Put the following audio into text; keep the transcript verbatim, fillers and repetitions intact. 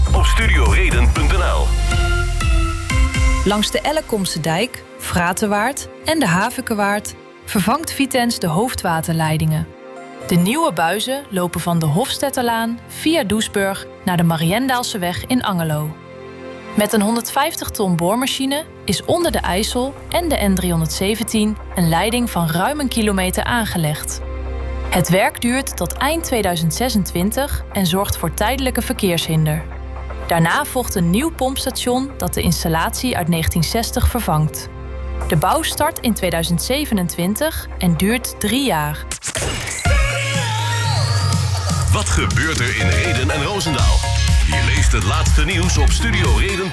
op studioreden punt n l. Langs de Ellekomse dijk, Fratewaard en de Havekewaard vervangt Vitens de hoofdwaterleidingen. De nieuwe buizen lopen van de Hofstetterlaan via Doesburg naar de Mariendaalseweg in Angerlo. Met een honderdvijftig ton boormachine is onder de IJssel en de N driehonderdzeventien een leiding van ruim een kilometer aangelegd. Het werk duurt tot eind tweeduizend zesentwintig en zorgt voor tijdelijke verkeershinder. Daarna volgt een nieuw pompstation dat de installatie uit negentien zestig vervangt. De bouw start in tweeduizend zevenentwintig en duurt drie jaar. Wat gebeurt er in Rheden en Roosendaal? Je leest het laatste nieuws op studioreden.